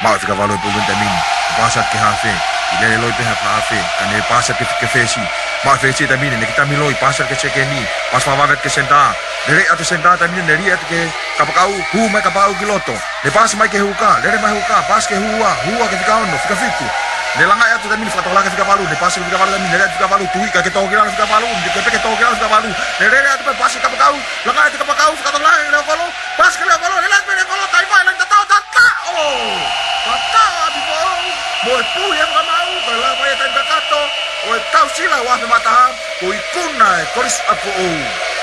Ma fika valo pulun tamin. Pasa ke hafe. Ile loi pe hafe. Ane pasa ke fesi. Ma fesi tamin ne kita miloi pasa ke sekeni. Pas mawavet ke senta. Lere atu senta tamin ne ri at ke kapakau hu mai kapau kiloto. Le pas mai ke huka. Lere mai huka. Pas ke hua ke fika ono fika fitu. Le langa ya tu tamin fatola ke fika valu. Le pas ke fika valu tamin le fika valu. Tui ka ke to kira fika valu. Ke to kira fika valu. Lere atu pe pas ke kapakau. Langa atu kapakau fika tola le valu. Pas ke le valu le le valu tai mai lang tata. Oh. Tata di bo. Mo pu yang kamau kala mai tan kato. O tau sila wa me mata. Ko ikuna koris apo.